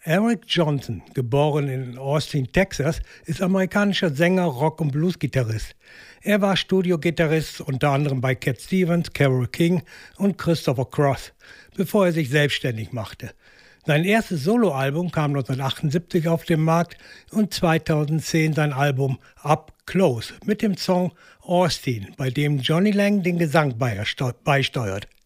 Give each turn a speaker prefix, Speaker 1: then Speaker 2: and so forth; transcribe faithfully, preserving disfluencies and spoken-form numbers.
Speaker 1: Eric Johnson, geboren in Austin, Texas, ist amerikanischer Sänger, Rock- und Bluesgitarrist. Er war Studiogitarrist unter anderem bei Cat Stevens, Carole King und Christopher Cross, bevor er sich selbstständig machte. Sein erstes Soloalbum kam neunzehnhundertachtundsiebzig auf den Markt und zweitausendzehn sein Album Up Close mit dem Song Austin, bei dem Johnny Lang den Gesang beisteuert.